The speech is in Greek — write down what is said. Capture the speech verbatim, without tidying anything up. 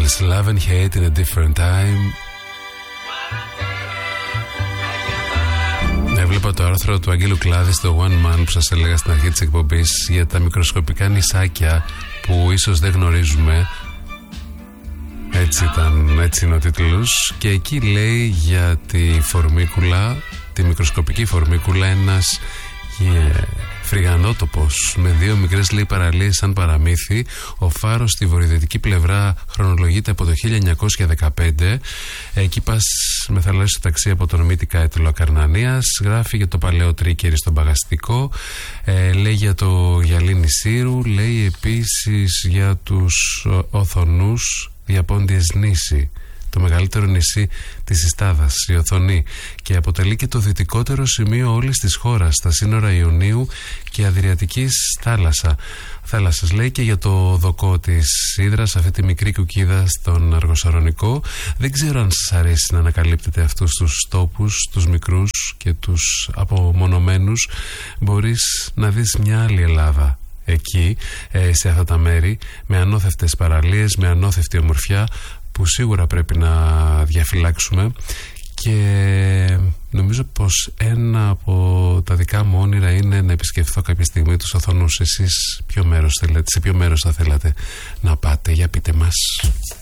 Beatles, Love and Hate in a Different Time. Έβλεπα το άρθρο του Αγγέλου Κλάδη στο One Man που σας έλεγα στην αρχή της εκπομπής για τα μικροσκοπικά νησάκια που ίσως δεν γνωρίζουμε. Έτσι ήταν, έτσι είναι ο τίτλος. Και εκεί λέει για τη φορμίκουλα, τη μικροσκοπική φορμίκουλα, ένας yeah, φρυγανότοπος με δύο μικρές, λέει, παραλίες σαν παραμύθι. Ο φάρος στη βορειοδυτική πλευρά χρονολογείται από το χίλια εννιακόσια δεκαπέντε. Εκεί πας με θαλάσσιο ταξί από τον Μύτικα Έτωλο Ακαρνανίας. Γράφει για το παλαιό τρίκερι στον Παγαστικό. Ε, λέει για το γυαλί Σύρου. Λέει επίσης για τους Οθονούς Διαπόντιες νήσι, το μεγαλύτερο νησί της Ιστάδας, η Οθονή, και αποτελεί και το δυτικότερο σημείο όλης της χώρας, στα σύνορα Ιωνίου και Αδριατικής θάλασσα. Θάλασσας, λέει, και για το δοκό της Ύδρας, αυτή τη μικρή κουκίδα στον Αργοσαρονικό. Δεν ξέρω αν σας αρέσει να ανακαλύπτετε αυτούς τους τόπους, τους μικρούς και τους απομονωμένους. Μπορείς να δεις μια άλλη Ελλάδα εκεί, σε αυτά τα μέρη, με ανώθευτες παραλίες, με ανώθευτη ομορφιά που σίγουρα πρέπει να διαφυλάξουμε. Και νομίζω πως ένα από τα δικά μου όνειρα είναι να επισκεφθώ κάποια στιγμή τους Οθονούς. Εσείς ποιο μέρος θέλετε, σε ποιο μέρος θα θέλατε να πάτε, για πείτε μας.